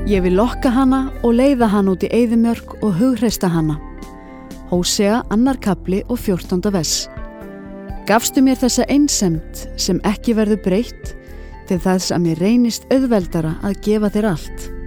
Ég vil lokka hana og leiða hana út í eyðimörk og hughreysta hana. Hósea 2. kafli og 14. vers. Gafstu mér þessa einsemd sem ekki verður breytt, til þess að mér reynist auðveldara að gefa þér allt.